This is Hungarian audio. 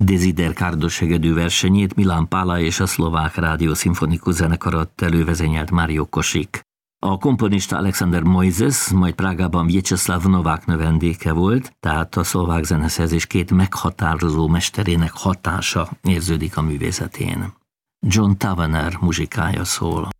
Dezider Kardos hegedű versenyét Milan Pála és a Szlovák Rádió Szimfonikus Zenekarat elővezényelt Mário Kosik. A komponista Alexander Moises, majd Prágában Vyacheslav Novák növendéke volt, tehát a szlovák zeneszerzés két meghatározó mesterének hatása érződik a művészetén. John Tavener muzsikája szól.